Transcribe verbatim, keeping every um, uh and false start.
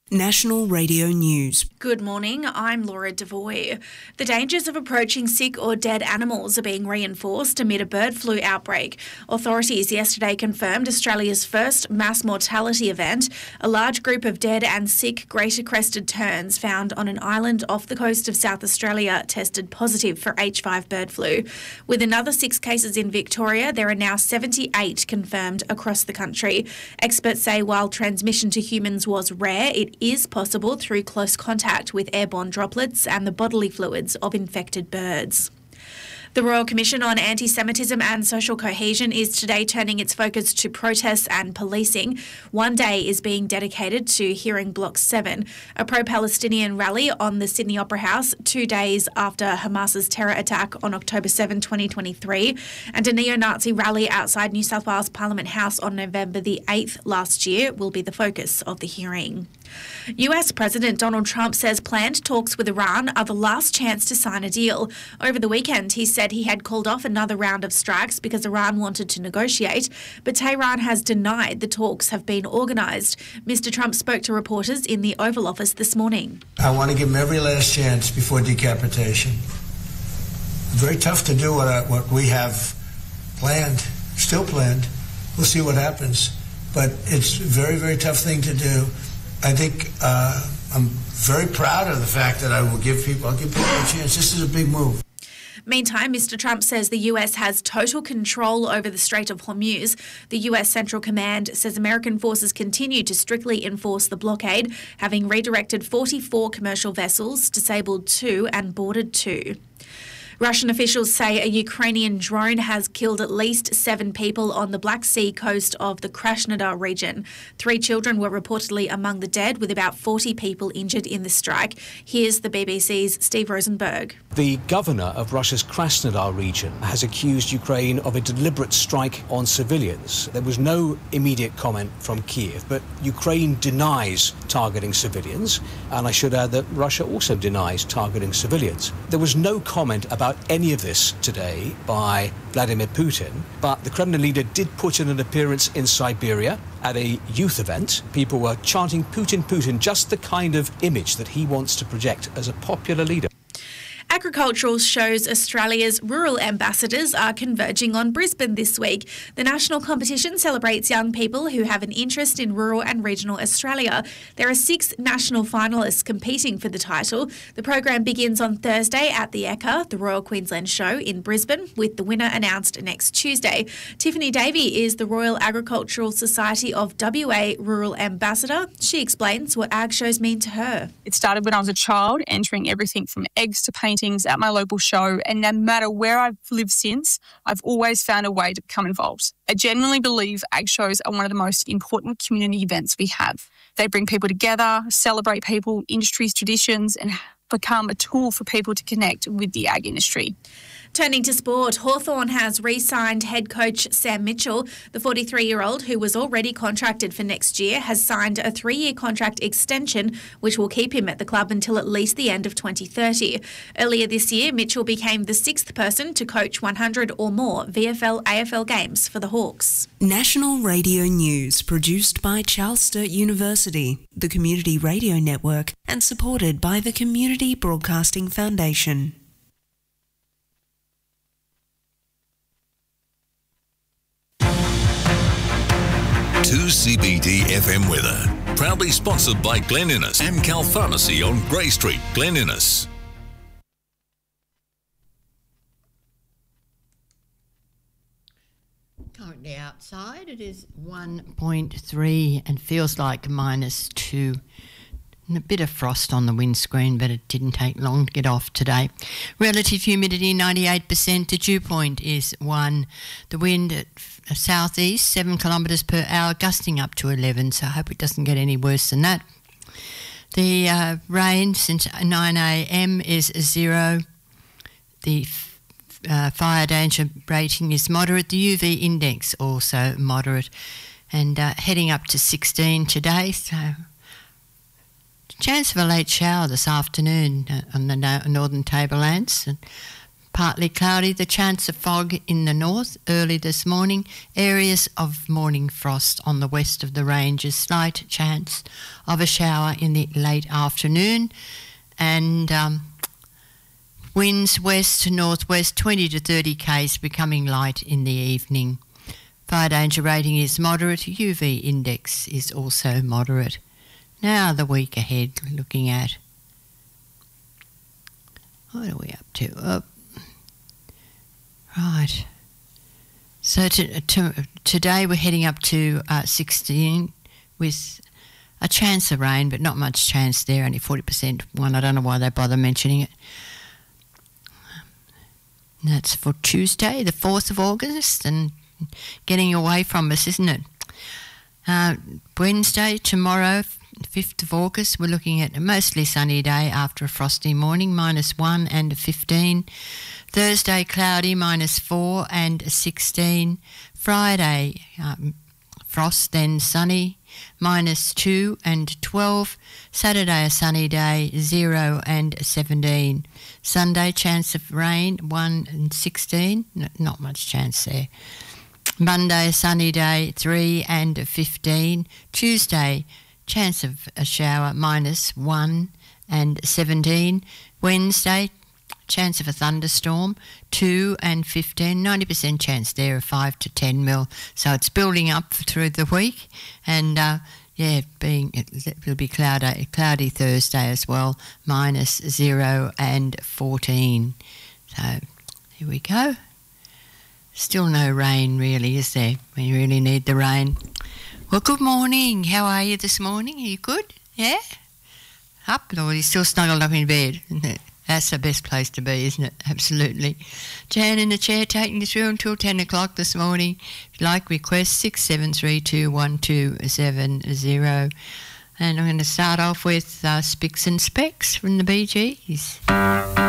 National Radio News. Good morning, I'm Laura Devoy. The dangers of approaching sick or dead animals are being reinforced amid a bird flu outbreak. Authorities yesterday confirmed Australia's first mass mortality event, a large group of dead and sick greater crested terns found on an island off the coast of South Australia tested positive for H five bird flu. With another six cases in Victoria, there are now seventy-eight confirmed across the country. Experts say while transmission to humans was rare, it is possible through close contact with airborne droplets and the bodily fluids of infected birds. The Royal Commission on Anti-Semitism and Social Cohesion is today turning its focus to protests and policing. One day is being dedicated to hearing Block seven, a pro-Palestinian rally on the Sydney Opera House two days after Hamas's terror attack on October seventh, twenty twenty-three, and a neo-Nazi rally outside New South Wales Parliament House on November the eighth last year will be the focus of the hearing. U S President Donald Trump says planned talks with Iran are the last chance to sign a deal. Over the weekend, he said he had called off another round of strikes because Iran wanted to negotiate, but Tehran has denied the talks have been organised. Mister Trump spoke to reporters in the Oval Office this morning. I want to give him every last chance before decapitation. Very tough to do what, I, what we have planned, still planned. We'll see what happens. But it's a very, very tough thing to do. I think uh, I'm very proud of the fact that I will give people, I'll give people a chance. This is a big move. Meantime, Mister Trump says the U S has total control over the Strait of Hormuz. The U S Central Command says American forces continue to strictly enforce the blockade, having redirected forty-four commercial vessels, disabled two and boarded two. Russian officials say a Ukrainian drone has killed at least seven people on the Black Sea coast of the Krasnodar region. Three children were reportedly among the dead, with about forty people injured in the strike. Here's the B B C's Steve Rosenberg. The governor of Russia's Krasnodar region has accused Ukraine of a deliberate strike on civilians. There was no immediate comment from Kiev, but Ukraine denies targeting civilians, and I should add that Russia also denies targeting civilians. There was no comment about any of this today by Vladimir Putin, but the Kremlin leader did put in an appearance in Siberia at a youth event. People were chanting Putin, Putin, just the kind of image that he wants to project as a popular leader. Agricultural shows Australia's rural ambassadors are converging on Brisbane this week. The national competition celebrates young people who have an interest in rural and regional Australia. There are six national finalists competing for the title. The program begins on Thursday at the Ekka, the Royal Queensland Show in Brisbane, with the winner announced next Tuesday. Tiffany Davey is the Royal Agricultural Society of W A Rural Ambassador. She explains what ag shows mean to her. It started when I was a child, entering everything from eggs to paintings at my local show, and no matter where I've lived since, I've always found a way to become involved. I genuinely believe ag shows are one of the most important community events we have. They bring people together, celebrate people, industries, traditions, and become a tool for people to connect with the ag industry. Turning to sport, Hawthorn has re-signed head coach Sam Mitchell. The forty-three-year-old, who was already contracted for next year, has signed a three-year contract extension, which will keep him at the club until at least the end of twenty thirty. Earlier this year, Mitchell became the sixth person to coach one hundred or more V F L A F L games for the Hawks. National Radio News, produced by Charles Sturt University, the Community Radio Network, and supported by the Community Broadcasting Foundation. two C B D F M weather. Proudly sponsored by Glen Innes, Amcal Pharmacy on Grey Street, Glen Innes. Currently outside it is one point three and feels like minus two. And a bit of frost on the windscreen, but it didn't take long to get off today. Relative humidity ninety-eight percent. The dew point is one. The wind at southeast, seven kilometres per hour, gusting up to eleven, so I hope it doesn't get any worse than that. The uh, rain since nine a.m. is zero. The uh, fire danger rating is moderate. The U V index also moderate, and uh, heading up to sixteen today, so chance of a late shower this afternoon uh, on the no- northern tablelands. And Partly cloudy, the chance of fog in the north early this morning. Areas of morning frost on the west of the ranges. Slight chance of a shower in the late afternoon. And um, winds west to northwest, twenty to thirty k's, becoming light in the evening. Fire danger rating is moderate. U V index is also moderate. Now the week ahead, looking at... What are we up to? Oh, right. So to, to, today we're heading up to uh, sixteen with a chance of rain, but not much chance there, only forty percent one. I don't know why they bother mentioning it. And that's for Tuesday, the fourth of August, and getting away from us, isn't it? Uh, Wednesday, tomorrow, fifth of August, we're looking at a mostly sunny day after a frosty morning, minus one and a fifteen. Thursday, cloudy, minus four and a sixteen. Friday, um, frost, then sunny, minus two and twelve. Saturday, a sunny day, zero and seventeen. Sunday, chance of rain, one and sixteen. No, not much chance there. Monday, sunny day, three and fifteen. Tuesday, chance of a shower, minus one and seventeen. Wednesday, chance of a thunderstorm, two and fifteen. ninety percent chance there of five to ten mil. So it's building up through the week. And, uh, yeah, being it'll be cloudy, cloudy Thursday as well, minus zero and fourteen. So here we go. Still no rain, really, is there? We really need the rain. Well, good morning. How are you this morning? Are you good? Yeah? Up? Or are you still snuggled up in bed? That's the best place to be, isn't it? Absolutely. Jan in the chair taking you through until ten o'clock this morning. If you like, request six seven three two one two seven zero. And I'm going to start off with uh, Spicks and Specks from the Bee Gees.